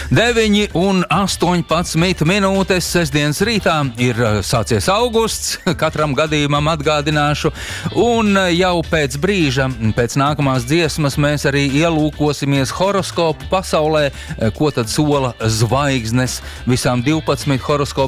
9 un 18 minūtes sestdienas rītā ir sācies augusts, katram gadījumam atgādināšu, un jau pēc brīža, pēc nākamās dziesmas mēs arī ielūkosimies horoskopu pasaulē, ko tad sola zvaigznes visām 12 horoskopu